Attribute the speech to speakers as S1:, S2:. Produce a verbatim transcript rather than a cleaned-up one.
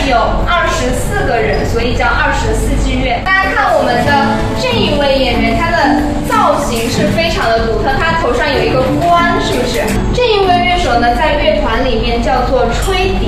S1: 有二十四个人，所以叫二十四季乐。大家看我们的这一位演员，他的造型是非常的独特，他头上有一个冠，是不是？这一位乐手呢，在乐团里面叫做吹